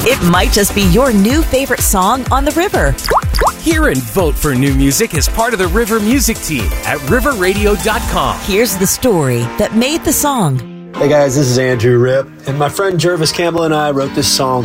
It might just be your new favorite song on the river. Hear and vote for new music as part of the River Music Team at riverradio.com. Here's the story that made the song. Hey guys, this is Andrew Ripp, and my friend Jervis Campbell and I wrote this song